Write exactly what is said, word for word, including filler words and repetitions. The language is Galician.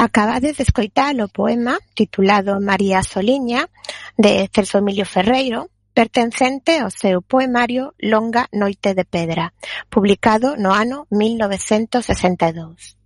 Acabades de escoitar o poema titulado María Soliña, de Celso Emilio Ferreiro, pertencente ao seu poemario Longa noite de pedra, publicado no ano mil novecentos sesenta e dous.